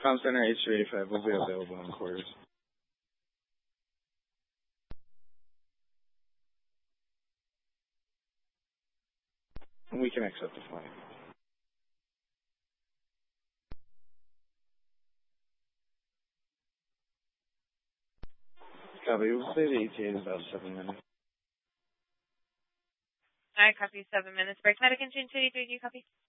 Com Center H385 will be available in quarters. We can accept the flight. Copy. We'll say the ETA in about 7 minutes. I copy 7 minutes. Break medic engine 233, do you copy?